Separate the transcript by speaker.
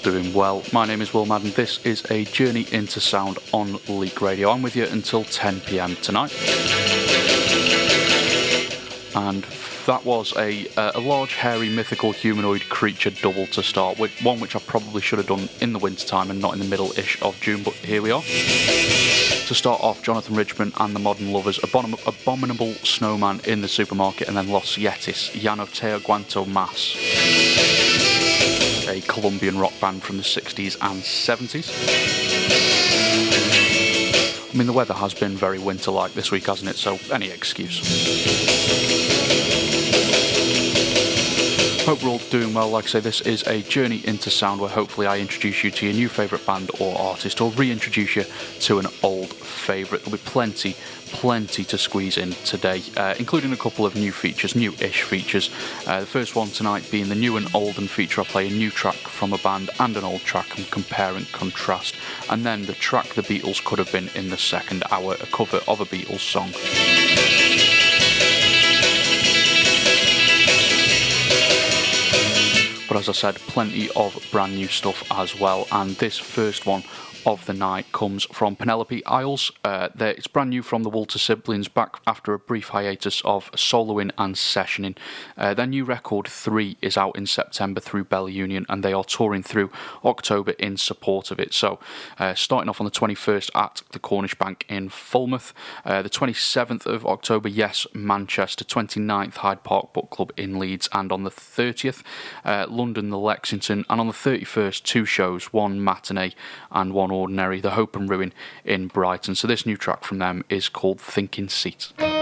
Speaker 1: doing well. My name is Will Madden. This is a journey into sound on Leak Radio. I'm with you until 10 p.m. tonight. And that was a large, hairy, mythical humanoid creature double to start with, one which I probably should have done in the wintertime and not in the middle-ish of June, but here we are. To start off, Jonathan Richman and the Modern Lovers, Abominable Snowman in the Supermarket, and then Los Yetis, Ya No Te Aguanto Mas, a Colombian rock band from the 60s and 70s. I mean, the weather has been very winter-like this week, hasn't it? So, any excuse. Hope we're all doing well. Like I say, this is a journey into sound where hopefully I introduce you to your new favourite band or artist, or reintroduce you to an old favourite. There'll be plenty to squeeze in today, including a couple of new features, new-ish features. The first one tonight being the new and old and feature. I play a new track from a band and an old track and compare and contrast. And then the track the Beatles could have been in the second hour, a cover of a Beatles song. But as I said, plenty of brand new stuff as well, and this first one of the night comes from Penelope Isles. It's brand new from the Walter siblings, back after a brief hiatus of soloing and sessioning. Their new record 3 is out in September through Bell Union, and they are touring through October in support of it. So starting off on the 21st at the Cornish Bank in Falmouth, the 27th of October, Yes, Manchester, 29th Hyde Park Book Club in Leeds, and on the 30th London, the Lexington, and on the 31st 2 shows, one matinee and one ordinary, the Hope and Ruin in Brighton. So this new track from them is called Thinking Seat.